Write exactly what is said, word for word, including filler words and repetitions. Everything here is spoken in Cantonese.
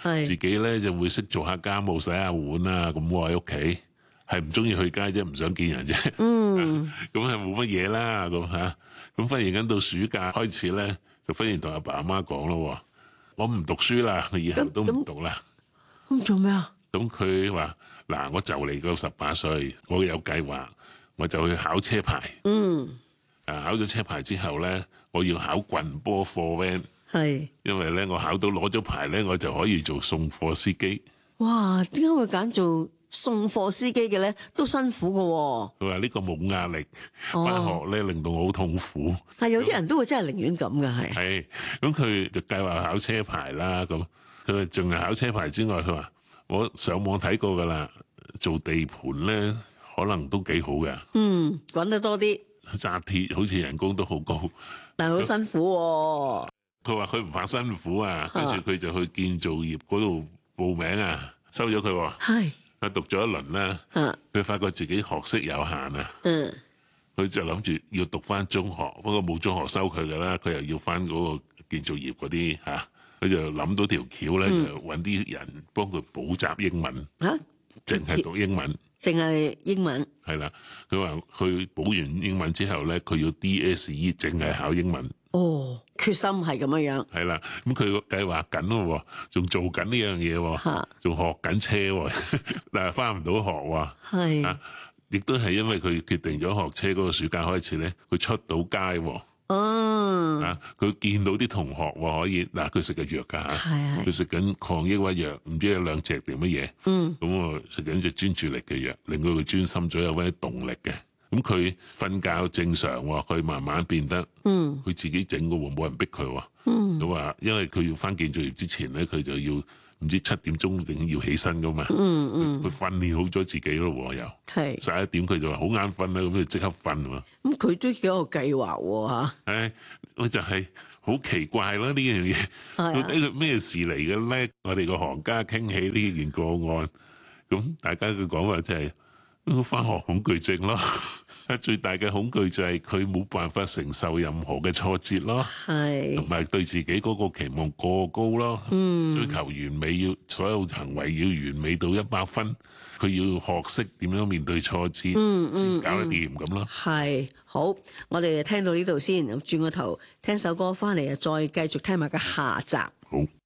自己咧就會識做下家務、洗下碗啊。咁我喺屋企係唔中意去街啫，唔想見人啫。嗯，咁係冇乜嘢啦。咁嚇，咁忽然間到暑假開始咧，就忽然同阿爸阿媽講咯，我唔讀書啦，我以後都唔讀啦。 咁做咩啊？ 咁佢話：嗱，我就嚟到十八歲，我有計劃，我就去考車牌。 嗯。 啊，考咗車牌之後咧，我要考棍波貨 van。 係。因為咧，我考到攞咗牌咧，我就可以做送貨司機。 哇！點解會揀做送貨司機嘅咧？都辛苦㗎喎。 佢話呢個冇壓力，返學咧令到我好痛苦。 係有啲人都會真係寧願咁㗎，係。 係，咁佢就計劃考車牌啦。咁佢話淨係考車牌之外，佢話我上網睇過㗎啦，做地盤咧可能都幾好㗎。 嗯，揾得多啲。 紮鐵好似人工都好高， 但係好辛苦喎。 佢話佢唔怕辛苦啊，跟住佢就去建造業嗰度報名啊，收咗佢喎。係。佢讀咗一輪啦，佢發覺自己學識有限啊。嗯。佢就諗住要讀翻中學，不過冇中學收佢㗎啦，佢又要翻嗰個建造業嗰啲嚇，佢就諗到條橋咧，就揾啲人幫佢補習英文。嚇？淨係讀英文。 淨係英文。係啦，佢話佢補完英文之後咧，佢要 D S E， 淨係考英文。 哦，決心係咁樣樣。 係啦，咁佢計劃緊咯，仲做緊呢樣嘢，仲學緊車，但係翻唔到學喎。係啊，亦都係因為佢決定咗學車嗰個暑假開始咧，佢出到街。哦，啊，佢見到啲同學可以，嗱，佢食嘅藥噶吓，佢食緊抗抑鬱藥，唔知有兩隻定乜嘢。嗯，咁我食緊隻專注力嘅藥，令到佢專心咗，有翻啲動力嘅。咁佢瞓覺正常，佢慢慢變得，嗯，佢自己整嘅喎，冇人逼佢。嗯，佢話因為佢要翻建造業之前咧，佢就要唔知七點鐘定要起身噶嘛。嗯嗯，佢訓練好咗自己咯，又係十一點佢就話好眼瞓啦，咁就即刻瞓啊。咁佢都幾有計劃喎嚇。 誒，我就係好奇怪咯呢樣嘢，到底佢咩事嚟嘅咧？我哋個行家傾起呢件個案，咁大家嘅講話就係返學恐懼症咯。最大嘅恐懼就係佢冇辦法承受任何嘅挫折咯，係同埋對自己嗰個期望過高咯，嗯，追求完美，要所有行為要完美到一百分，佢要學識點樣面對挫折，嗯嗯，先搞得掂咁咯。係，好，我哋聽到呢度先，轉個頭聽首歌翻嚟啊，再繼續聽埋個下集。好。